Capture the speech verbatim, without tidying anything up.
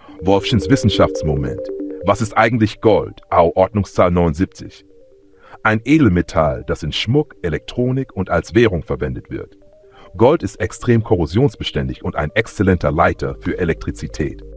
Wolfschens Wissenschaftsmoment. Was ist eigentlich Gold? Au Ordnungszahl neunundsiebzig. Ein Edelmetall, das in Schmuck, Elektronik und als Währung verwendet wird. Gold ist extrem korrosionsbeständig und ein exzellenter Leiter für Elektrizität.